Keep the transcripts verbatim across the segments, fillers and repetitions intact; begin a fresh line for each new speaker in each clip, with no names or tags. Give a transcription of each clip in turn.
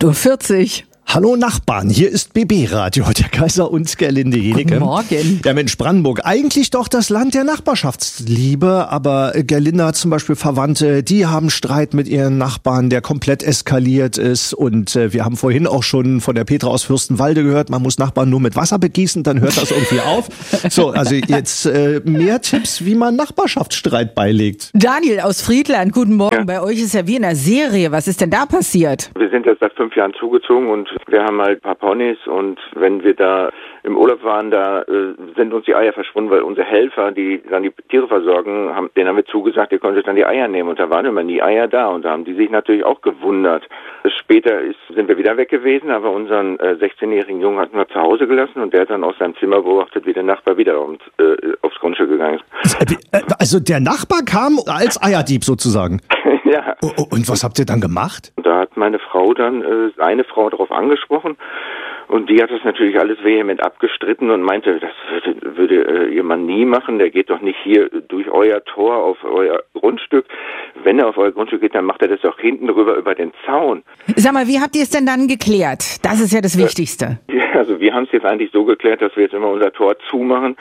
acht Uhr vierzig.
Hallo Nachbarn, hier ist B B-Radio, der Kaiser und Gerlinde Jenike.
Guten Morgen.
Ja Mensch, Brandenburg, eigentlich doch das Land der Nachbarschaftsliebe, aber Gerlinde hat zum Beispiel Verwandte, die haben Streit mit ihren Nachbarn, der komplett eskaliert ist, und äh, wir haben vorhin auch schon von der Petra aus Fürstenwalde gehört, man muss Nachbarn nur mit Wasser begießen, dann hört das irgendwie auf. So, also jetzt äh, mehr Tipps, wie man Nachbarschaftsstreit beilegt.
Daniel aus Friedland, guten Morgen.
Ja.
Bei euch ist ja wie in einer Serie. Was ist denn da passiert?
Wir sind jetzt seit fünf Jahren zugezogen und wir haben halt ein paar Ponys, und wenn wir da im Urlaub waren, da äh, sind uns die Eier verschwunden, weil unsere Helfer, die dann die Tiere versorgen, haben, denen haben wir zugesagt, ihr könnt euch dann die Eier nehmen, und da waren immer nie Eier da, und da haben die sich natürlich auch gewundert. Später ist, sind wir wieder weg gewesen, aber unseren äh, sechzehnjährigen Jungen hatten wir zu Hause gelassen, und der hat dann aus seinem Zimmer beobachtet, wie der Nachbar wieder ums, äh, aufs Grundstück gegangen ist.
Also der Nachbar kam als Eierdieb sozusagen?
Ja.
Und was habt ihr dann gemacht?
Da hat meine Frau dann äh, eine Frau darauf angesprochen, und die hat das natürlich alles vehement abgestritten und meinte, das würde, würde äh, ihr Mann nie machen, der geht doch nicht hier durch euer Tor auf euer Grundstück. Wenn er auf euer Grundstück geht, dann macht er das auch hinten drüber über den Zaun.
Sag mal, wie habt ihr es denn dann geklärt? Das ist ja das Wichtigste.
Ja, also wir haben es jetzt eigentlich so geklärt, dass wir jetzt immer unser Tor zumachen.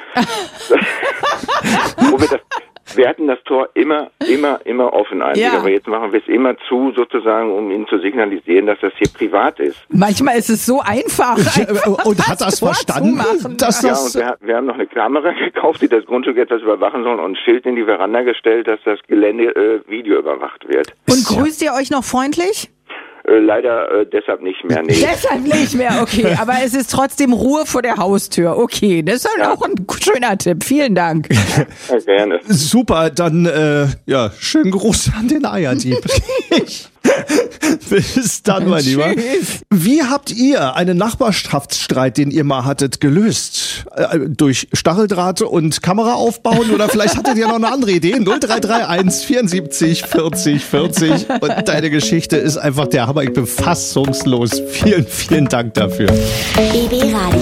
Wo wir das Wir hatten das Tor immer, immer, immer offen eigentlich,
Ja.
aber jetzt machen wir es immer zu, sozusagen, um ihnen zu signalisieren, dass das hier privat ist.
Manchmal ist es so einfach. einfach
Und hat das
Tor
verstanden,
zumachen.
dass
Ja,
das...
und wir, wir haben noch eine Kamera gekauft, die das Grundstück etwas überwachen soll, und ein Schild in die Veranda gestellt, dass das Gelände äh, Video überwacht wird.
Und grüßt ihr euch noch freundlich?
Äh, leider äh, deshalb nicht mehr, nee.
Deshalb nicht mehr, okay. Aber es ist trotzdem Ruhe vor der Haustür. Okay, das ist halt
Ja.
auch ein schöner Tipp. Vielen Dank.
Ja, gerne.
Super, dann äh, ja, schönen Gruß an den Eierdieb. Bis dann, mein Lieber.
Tschüss.
Wie habt ihr einen Nachbarschaftsstreit, den ihr mal hattet, gelöst? Äh, durch Stacheldraht und Kamera aufbauen? Oder vielleicht hattet ihr noch eine andere Idee? null drei drei eins vierundsiebzig vierzig vierzig. Und deine Geschichte ist einfach der Hammer. Ich bin fassungslos. Vielen, vielen Dank dafür.
B B Radio.